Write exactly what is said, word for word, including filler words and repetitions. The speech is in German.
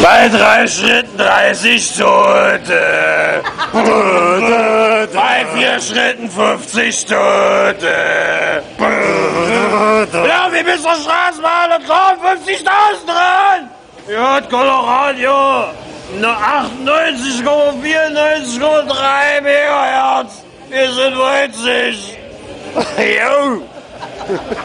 Bei drei Schritten dreißig Tote. Bei vier Schritten fünfzig Tote. Ja, wie bist du Straßenbahn und kommen fünfzigtausend dran? Ja, Colorado. achtundneunzig Komma vierundneunzig Komma drei Megahertz. Wir sind neunzig. Jo.